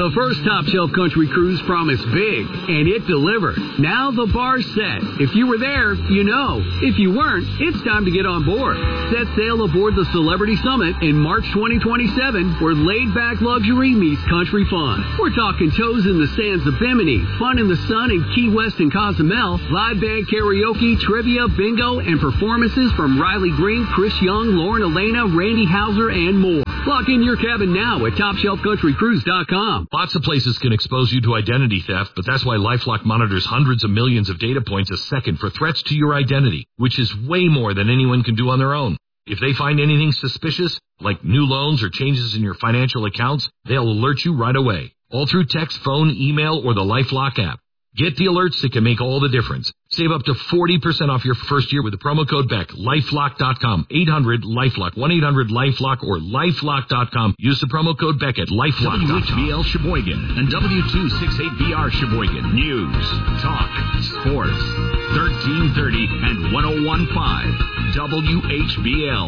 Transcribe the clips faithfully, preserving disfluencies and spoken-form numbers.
The first Top Shelf Country Cruise promised big, and it delivered. Now the bar's set. If you were there, you know. If you weren't, it's time to get on board. Set sail aboard the Celebrity Summit in March twenty twenty-seven, where laid-back luxury meets country fun. We're talking toes in the sands of Bimini, fun in the sun in Key West and Cozumel, live band karaoke, trivia, bingo, and performances from Riley Green, Chris Young, Lauren Elena, Randy Hauser, and more. Lock in your cabin now at top shelf country cruise dot com. Lots of places can expose you to identity theft, but that's why LifeLock monitors hundreds of millions of data points a second for threats to your identity, which is way more than anyone can do on their own. If they find anything suspicious, like new loans or changes in your financial accounts, they'll alert you right away, all through text, phone, email, or the LifeLock app. Get the alerts that can make all the difference. Save up to forty percent off your first year with the promo code Beck. lifelock dot com. eight hundred LifeLock. one eight hundred LifeLock or lifelock dot com. Use the promo code Beck at lifelock dot com. W H B L Sheboygan and W two sixty-eight B R Sheboygan. News, talk, sports. thirteen thirty and one oh one point five W H B L.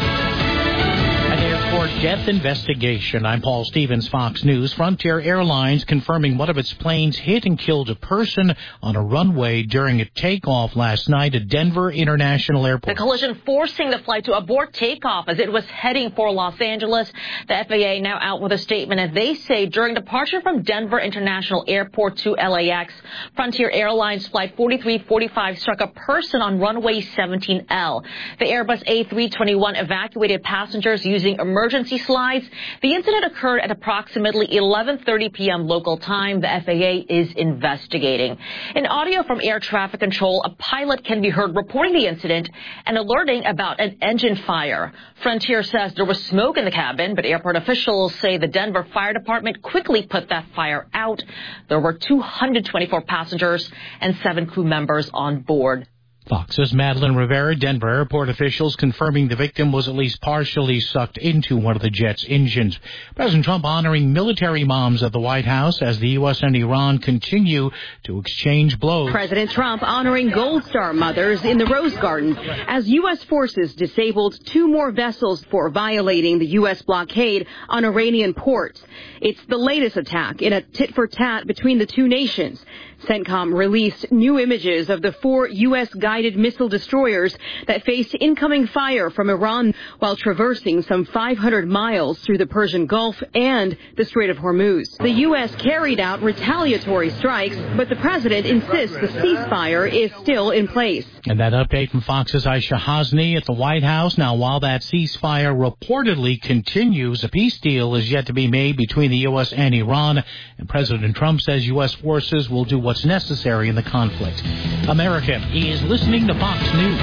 An airport death investigation. I'm Paul Stevens, Fox News. Frontier Airlines confirming one of its planes hit and killed a person on a runway during a takeoff last night at Denver International Airport. The collision forcing the flight to abort takeoff as it was heading for Los Angeles. The F A A now out with a statement, and they say during departure from Denver International Airport to L A X, Frontier Airlines Flight forty-three forty-five struck a person on runway seventeen L. The Airbus A three twenty-one evacuated passengers using emergency slides. The incident occurred at approximately eleven thirty p.m. local time. The F A A is investigating. In audio from air traffic control, a pilot can be heard reporting the incident and alerting about an engine fire. Frontier says there was smoke in the cabin, but airport officials say the Denver Fire Department quickly put that fire out. There were two hundred twenty-four passengers and seven crew members on board. Fox's Madeline Rivera. Denver airport officials confirming the victim was at least partially sucked into one of the jet's engines. President Trump honoring military moms at the White House as the U S and Iran continue to exchange blows. President Trump honoring Gold Star mothers in the Rose Garden as U S forces disabled two more vessels for violating the U S blockade on Iranian ports. It's the latest attack in a tit-for-tat between the two nations. CENTCOM released new images of the four U S guided missile destroyers that faced incoming fire from Iran while traversing some five hundred miles through the Persian Gulf and the Strait of Hormuz. The U S carried out retaliatory strikes, but the president insists the ceasefire is still in place. And that update from Fox's Aisha Hasni at the White House. Now, while that ceasefire reportedly continues, a peace deal is yet to be made between the U S and Iran, and President Trump says U S forces will do what's necessary in the conflict. America is listening to Fox News.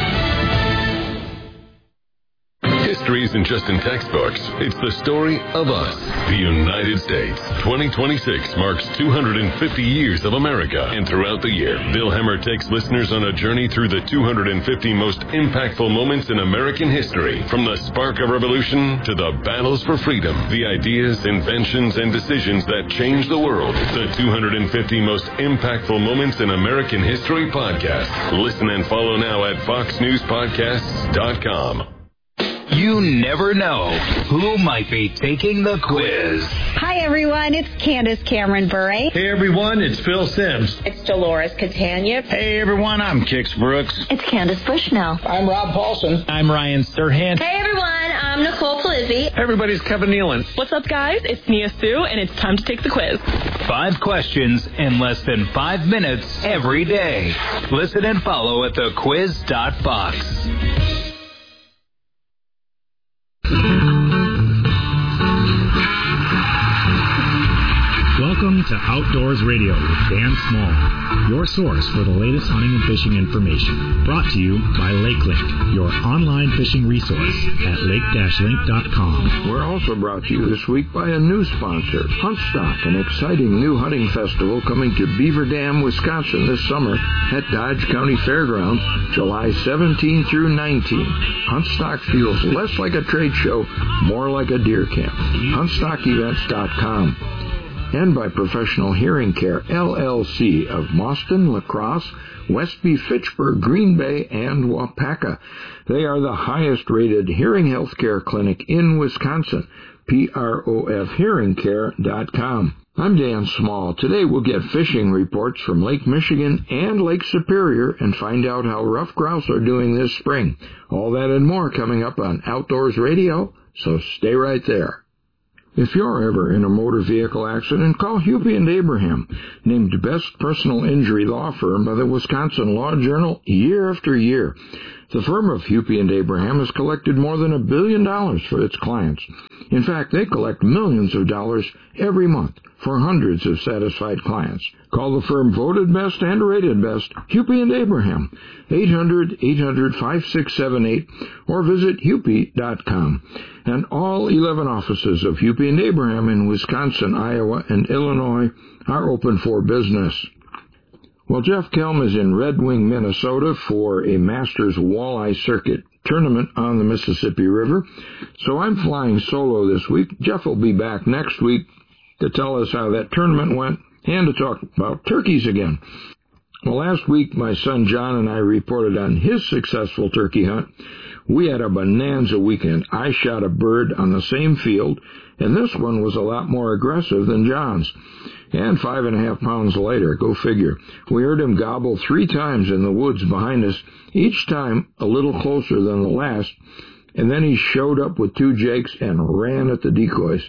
History isn't just in textbooks. It's the story of us, the United States. twenty twenty-six marks two hundred fifty years of America, and throughout the year, Bill Hemmer takes listeners on a journey through the two hundred fifty most impactful moments in American history, from the spark of revolution to the battles for freedom, the ideas, inventions, and decisions that changed the world. The two hundred fifty most impactful moments in American history podcast. Listen and follow now at fox news podcasts dot com. You never know who might be taking the quiz. Hi, everyone. It's Candace Cameron Bure. Hey, everyone. It's Phil Sims. It's Dolores Catania. Hey, everyone. I'm Kix Brooks. It's Candace Bushnell. I'm Rob Paulson. I'm Ryan Sturhan. Hey, everyone. I'm Nicole Palizzi. Hey, everybody. It's Kevin Nealon. What's up, guys? It's Nia Sue, and it's time to take the quiz. Five questions in less than five minutes every day. Listen and follow at the quiz dot fox. Welcome to Outdoors Radio with Dan Small, your source for the latest hunting and fishing information. Brought to you by LakeLink, your online fishing resource at lake dash link dot com. We're also brought to you this week by a new sponsor, Huntstock, an exciting new hunting festival coming to Beaver Dam, Wisconsin this summer at Dodge County Fairgrounds, July seventeenth through nineteenth. Huntstock feels less like a trade show, more like a deer camp. huntstock events dot com. And by Professional Hearing Care, L L C of Mauston, La Crosse, Westby, Fitchburg, Green Bay, and Wapaka. They are the highest-rated hearing health care clinic in Wisconsin. P R O F hearing care dot com. I'm Dan Small. Today we'll get fishing reports from Lake Michigan and Lake Superior and find out how ruffed grouse are doing this spring. All that and more coming up on Outdoors Radio, so stay right there. If you're ever in a motor vehicle accident, call Hupy and Abraham, named Best Personal Injury Law Firm by the Wisconsin Law Journal year after year. The firm of Hupy and Abraham has collected more than a billion dollars for its clients. In fact, they collect millions of dollars every month for hundreds of satisfied clients. Call the firm voted best and rated best, Hupy and Abraham, eight hundred, eight hundred, five six seven eight, or visit hupy dot com. And all eleven offices of Hupy and Abraham in Wisconsin, Iowa, and Illinois are open for business. Well, Jeff Kelm is in Red Wing, Minnesota for a Masters Walleye Circuit tournament on the Mississippi River. So I'm flying solo this week. Jeff will be back next week to tell us how that tournament went and to talk about turkeys again. Well, last week my son John and I reported on his successful turkey hunt. We had a bonanza weekend. I shot a bird on the same field, and this one was a lot more aggressive than John's. And five and a half pounds later, go figure, we heard him gobble three times in the woods behind us, each time a little closer than the last, and then he showed up with two jakes and ran at the decoys.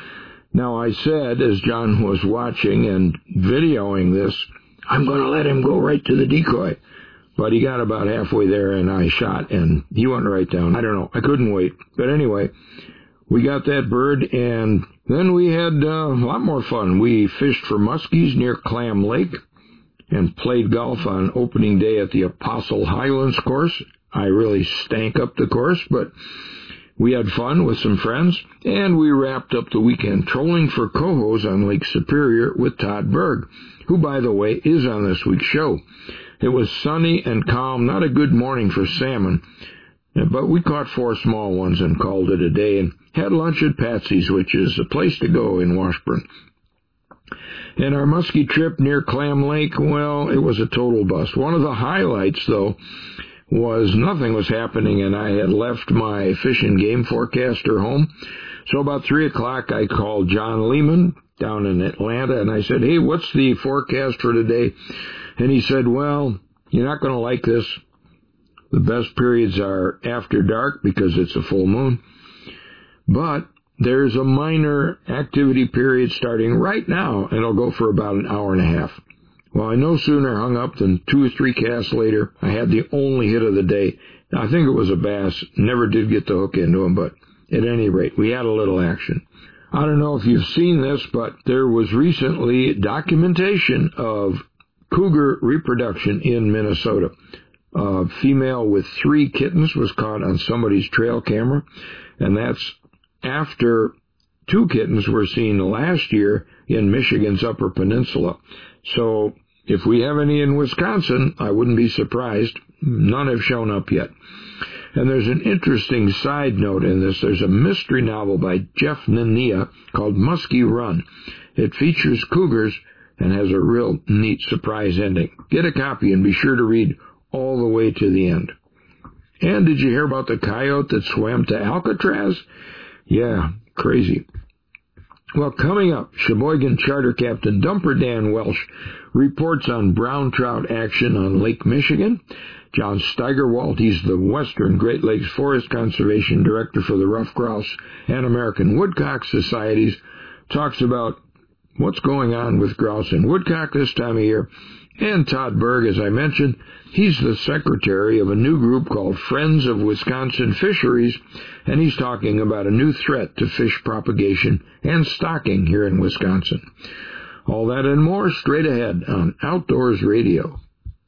Now, I said, as John was watching and videoing this, I'm going to let him go right to the decoy. But he got about halfway there, and I shot, and he went right down. I don't know. I couldn't wait. But anyway, we got that bird, and then we had uh, a lot more fun. We fished for muskies near Clam Lake and played golf on opening day at the Apostle Highlands course. I really stank up the course, but we had fun with some friends, and we wrapped up the weekend trolling for cohos on Lake Superior with Todd Berg, who, by the way, is on this week's show. It was sunny and calm, not a good morning for salmon, but we caught four small ones and called it a day and had lunch at Patsy's, which is a place to go in Washburn. And our muskie trip near Clam Lake, well, it was a total bust. One of the highlights, though, was nothing was happening, and I had left my fish and game forecaster home. So about three o'clock, I called John Lehman down in Atlanta, and I said, hey, what's the forecast for today? And he said, well, you're not going to like this. The best periods are after dark because it's a full moon. But there's a minor activity period starting right now, and it'll go for about an hour and a half. Well, I no sooner hung up than two or three casts later, I had the only hit of the day. I think it was a bass. Never did get the hook into him, but at any rate, we had a little action. I don't know if you've seen this, but there was recently documentation of cougar reproduction in Minnesota. A female with three kittens was caught on somebody's trail camera, and that's after two kittens were seen last year in Michigan's Upper Peninsula. So if we have any in Wisconsin, I wouldn't be surprised. None have shown up yet. And there's an interesting side note in this. There's a mystery novel by Jeff Nania called Muskie Run. It features cougars and has a real neat surprise ending. Get a copy and be sure to read all the way to the end. And did you hear about the coyote that swam to Alcatraz? Yeah, crazy. Well, coming up, Sheboygan Charter Captain Dumper Dan Welsh reports on brown trout action on Lake Michigan. John Steigerwald, he's the Western Great Lakes Forest Conservation Director for the Ruffed Grouse and American Woodcock Societies, talks about what's going on with grouse and woodcock this time of year. And Todd Berg, as I mentioned, he's the secretary of a new group called Friends of Wisconsin Fisheries, and he's talking about a new threat to fish propagation and stocking here in Wisconsin. All that and more straight ahead on Outdoors Radio.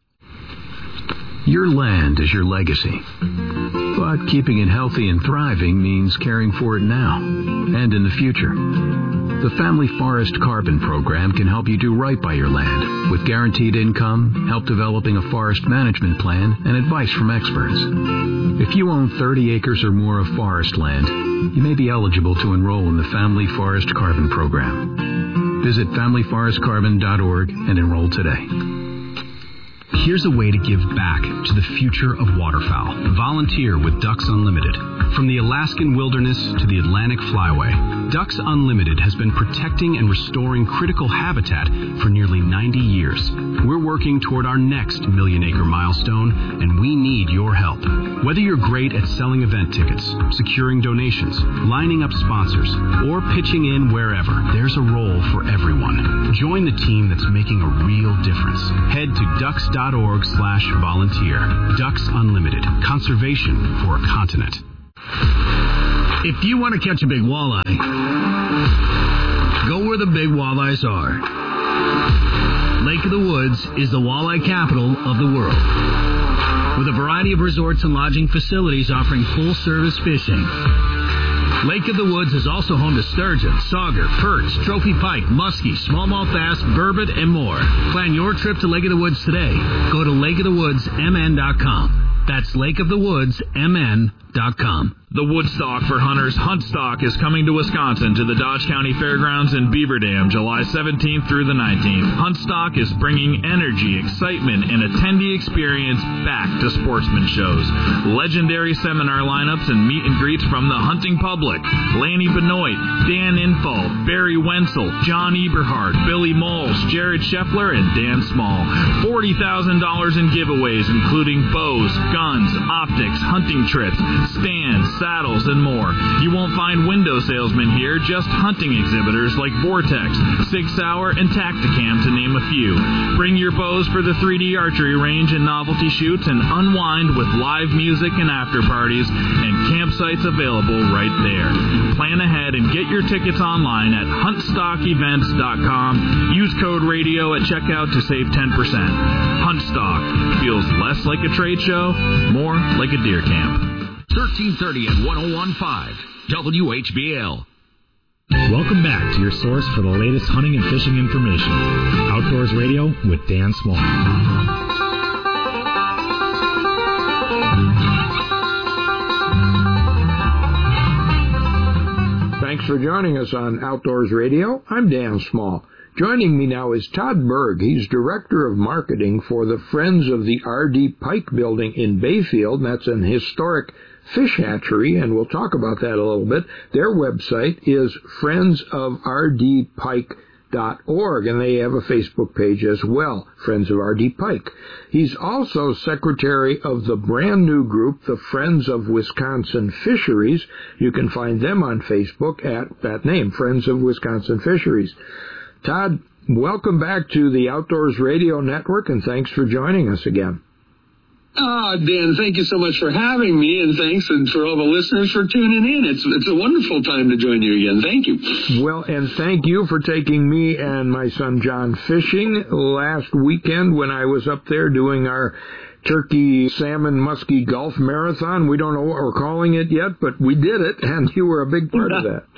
Your land is your legacy, but keeping it healthy and thriving means caring for it now and in the future. The Family Forest Carbon Program can help you do right by your land with guaranteed income, help developing a forest management plan, and advice from experts. If you own thirty acres or more of forest land, you may be eligible to enroll in the Family Forest Carbon Program. Visit family forest carbon dot org and enroll today. Here's a way to give back to the future of waterfowl. Volunteer with Ducks Unlimited. From the Alaskan wilderness to the Atlantic flyway, Ducks Unlimited has been protecting and restoring critical habitat for nearly ninety years. We're working toward our next million-acre milestone, and we need your help. Whether you're great at selling event tickets, securing donations, lining up sponsors, or pitching in wherever, there's a role for everyone. Join the team that's making a real difference. Head to ducks.org slash volunteer. Ducks Unlimited. Conservation for a continent. If you want to catch a big walleye, go where the big walleyes are. Lake of the Woods is the walleye capital of the world, with a variety of resorts and lodging facilities offering full-service fishing. Lake of the Woods is also home to sturgeon, sauger, perch, trophy pike, muskie, smallmouth bass, burbot, and more. Plan your trip to Lake of the Woods today. Go to lake of the woods m n dot com. That's lake of the woods m n dot com. The Woodstock for Hunters Huntstock is coming to Wisconsin to the Dodge County Fairgrounds in Beaver Dam, July seventeenth through the nineteenth. Huntstock is bringing energy, excitement, and attendee experience back to sportsman shows. Legendary seminar lineups and meet and greets from the hunting public. Lanny Benoit, Dan Infalt, Barry Wenzel, John Eberhard, Billy Moles, Jared Scheffler, and Dan Small. forty thousand dollars in giveaways, including bows, guns, optics, hunting trips, stands, saddles, and more. You won't find window salesmen here, just hunting exhibitors like Vortex, Sig Sauer, and Tacticam, to name a few. Bring your bows for the three D archery range and novelty shoots, and unwind with live music and after parties, and campsites available right there. Plan ahead and get your tickets online at hunt stock events dot com. Use code radio at checkout to save ten percent. Huntstock feels less like a trade show, more like a deer camp. thirteen thirty and one oh one point five W H B L. Welcome back to your source for the latest hunting and fishing information. Outdoors Radio with Dan Small. Thanks for joining us on Outdoors Radio. I'm Dan Small. Joining me now is Todd Berg. He's Director of Marketing for the Friends of the R D Pike Building in Bayfield. That's an historic fish hatchery, and we'll talk about that a little bit. Their website is friends of r d pike dot org, and they have a Facebook page as well, Friends of R D Pike. He's also secretary of the brand new group, the Friends of Wisconsin Fisheries. You can find them on Facebook at that name, Friends of Wisconsin Fisheries. Todd, welcome back to the Outdoors Radio Network, and thanks for joining us again. Oh, Dan, thank you so much for having me, and thanks and for all the listeners for tuning in. It's it's a wonderful time to join you again. Thank you. Well, and thank you for taking me and my son John fishing last weekend when I was up there doing our Turkey Salmon Muskie Gulf Marathon. We don't know what we're calling it yet, but we did it, and you were a big part of that.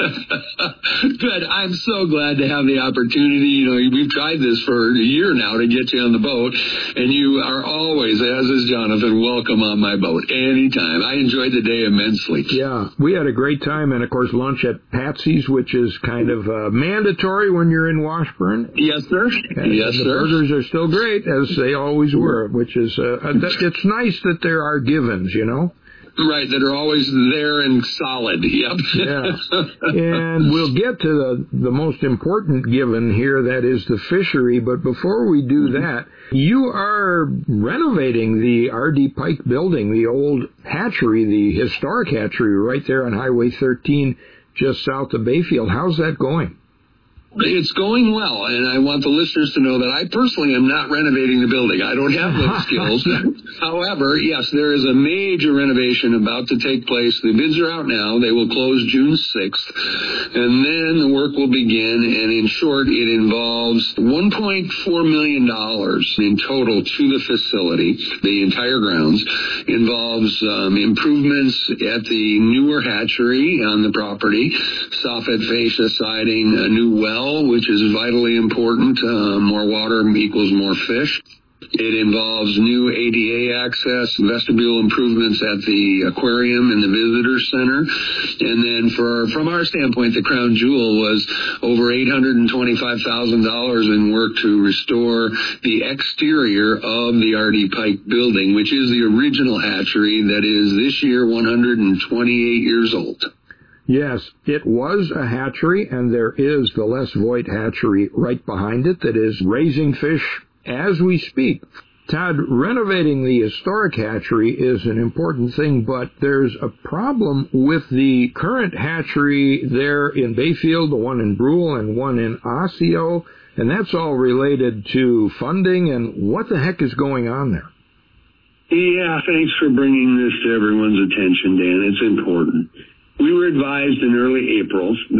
Good. I'm so glad to have the opportunity. You know, we've tried this for a year now to get you on the boat, and you are always, as is Jonathan, welcome on my boat anytime. I enjoyed the day immensely. Yeah, we had a great time, and, of course, lunch at Patsy's, which is kind of uh, mandatory when you're in Washburn. Yes, sir. And, yes, and the sir. burgers are still great, as they always were, which is... Uh, it's nice that there are givens, you know? Right, that are always there and solid. Yep. Yeah. And we'll get to the, the most important given here, that is the fishery. But before we do that, you are renovating the R D Pike building, the old hatchery, the historic hatchery right there on Highway thirteen, just south of Bayfield. How's that going? It's going well, and I want the listeners to know that I personally am not renovating the building. I don't have those skills. However, yes, there is a major renovation about to take place. The bids are out now. They will close June sixth, and then the work will begin, and in short, it involves one point four million dollars in total to the facility. The entire grounds involves um, improvements at the newer hatchery on the property, soffit fascia siding, a new well, which is vitally important. Uh, more water equals more fish. It involves new A D A access, vestibule improvements at the aquarium and the visitor center. And then for from our standpoint, the crown jewel was over eight hundred twenty-five thousand dollars in work to restore the exterior of the R D Pike building, which is the original hatchery that is this year one hundred twenty-eight years old. Yes, it was a hatchery, and there is the Les Voigt hatchery right behind it that is raising fish as we speak. Todd, renovating the historic hatchery is an important thing, but there's a problem with the current hatchery there in Bayfield, the one in Brule and one in Osseo, and that's all related to funding, and what the heck is going on there? Yeah, thanks for bringing this to everyone's attention, Dan. It's important. We were advised in early April